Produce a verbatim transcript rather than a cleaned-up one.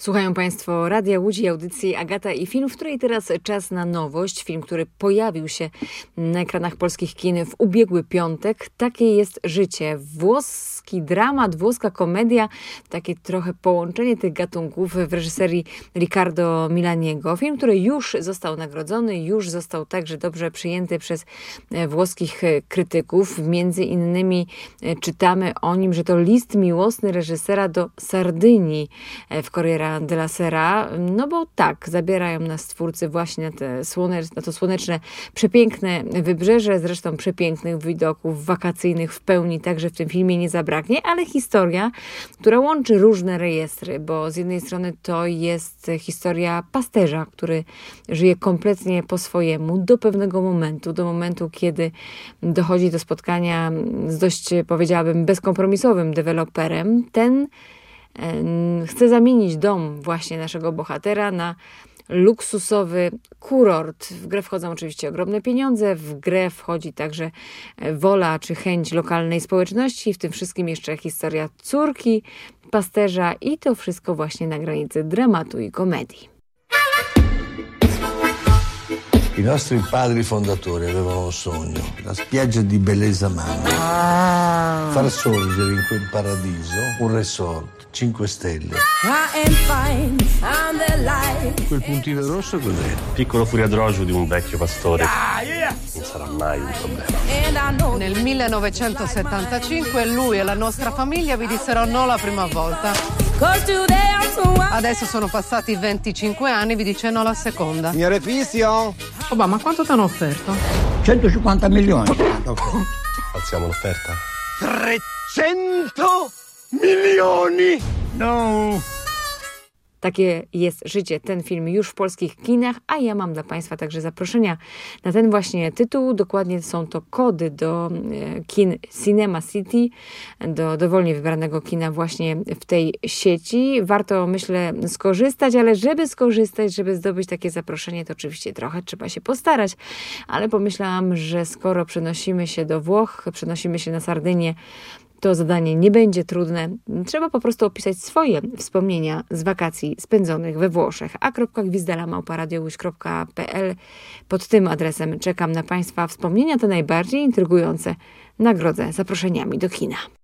Słuchają Państwo Radia Łódź i audycji Agata i Film, w której teraz czas na nowość. Film, który pojawił się na ekranach polskich kin w ubiegły piątek. Takie jest życie. Włoski dramat, włoska komedia, takie trochę połączenie tych gatunków w reżyserii Riccardo Milaniego. Film, który już został nagrodzony, już został także dobrze przyjęty przez włoskich krytyków. Między innymi czytamy o nim, że to list miłosny reżysera do Sardynii w Corriere della Sera, no bo tak, zabierają nas twórcy właśnie na, te słonecz, na to słoneczne, przepiękne wybrzeże, zresztą przepięknych widoków wakacyjnych w pełni także w tym filmie nie zabraknie, ale historia, która łączy różne rejestry, bo z jednej strony to jest historia pasterza, który żyje kompletnie po swojemu do pewnego momentu, do momentu, kiedy dochodzi do spotkania z dość, powiedziałabym, bezkompromisowym deweloperem. Ten chce zamienić dom właśnie naszego bohatera na luksusowy kurort. W grę wchodzą oczywiście ogromne pieniądze, w grę wchodzi także wola czy chęć lokalnej społeczności, w tym wszystkim jeszcze historia córki pasterza i to wszystko właśnie na granicy dramatu i komedii. I nostri padri fondatori avevano un sogno, la spiaggia di Bellezza Manna. Ah. Far sorgere in quel paradiso un resort, cinque stelle. Quel puntino rosso cos'è? Piccolo furiadrogio di un vecchio pastore. Ah, yeah. Non sarà mai un problema. Nel millenovecentosettantacinque lui e la nostra famiglia vi dissero no la prima volta. Adesso sono passati venticinque anni, vi dice no la seconda. Signore Fisio? Oh, ma quanto ti hanno offerto? centocinquanta milioni. Alziamo l'offerta. trecento milioni! No! Takie jest życie. Ten film już w polskich kinach, a ja mam dla Państwa także zaproszenia na ten właśnie tytuł. Dokładnie są to kody do kin Cinema City, do dowolnie wybranego kina właśnie w tej sieci. Warto, myślę, skorzystać, ale żeby skorzystać, żeby zdobyć takie zaproszenie, to oczywiście trochę trzeba się postarać, ale pomyślałam, że skoro przenosimy się do Włoch, przenosimy się na Sardynię, to zadanie nie będzie trudne. Trzeba po prostu opisać swoje wspomnienia z wakacji spędzonych we Włoszech. a kropka gwizdala małpa radiołuź kropka pe el. Pod tym adresem czekam na Państwa wspomnienia, te najbardziej intrygujące nagrodzę zaproszeniami do kina.